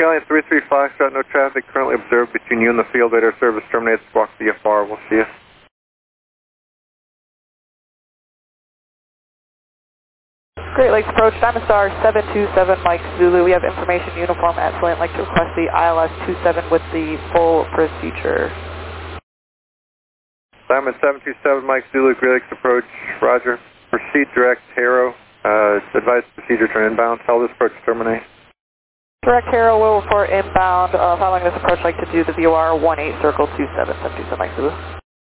Scallion 33 Foxtrot, no traffic currently observed between you and the field. Radar service terminates. Squawk VFR. We'll see you. Great Lakes approach, Diamond Star 727 Mike Zulu. We have information uniform at Salient Lake to request the ILS 27 with the full procedure. Diamond 727 Mike Zulu, Great Lakes approach, roger. Proceed direct, Haro. Advise procedure turn inbound. Tell this approach terminate. Direct Haro will report inbound. Following this approach, I'd like to do the VOR 18 circle 27 727 Mike Zulu.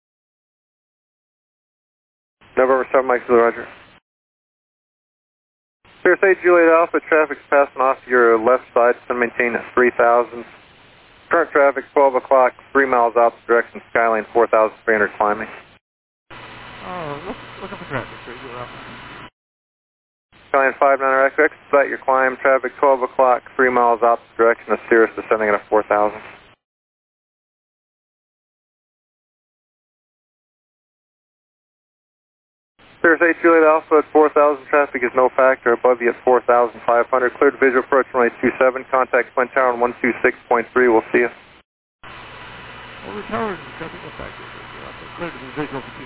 November 7 Mike Zulu, roger. Cirrus 8 Juliet Alpha, traffic's passing off your left side, sun maintain at 3,000. Current traffic 12 o'clock, 3 miles out the direction, Skyline 4,300 climbing. Looking for traffic, Juliet Alpha. Skyline 59 Echo, expedite your climb, traffic 12 o'clock, 3 miles out the direction of Cirrus, descending at a 4,000. Cirrus 8 Juliet Alpha at 4,000, traffic is no factor, above you at 4,500. Cleared visual approach runway 27, contact Twin Tower on 126.3, we'll see you. Well, the tower is traffic no factor, cleared to visual for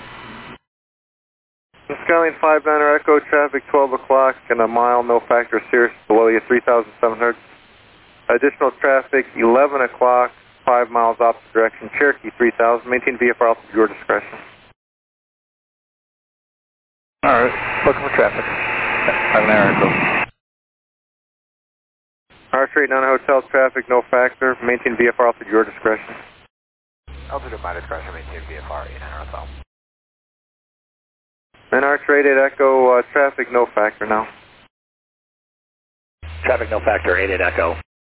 27. Skyline 59 Echo, traffic 12 o'clock and a mile, no factor, Cirrus below you 3,700. Additional traffic 11 o'clock, 5 miles opposite direction, Cherokee 3,000, maintain VFR altitude at your discretion. Alright, looking for traffic. 59 Echo. R-Straight 9 Hotel, traffic no factor, maintain VFR altitude at your discretion. Altitude at my discretion, maintain VFR 89 Hotel. And R-Straight 8 Echo, traffic no factor now. Traffic no factor, 88 Echo.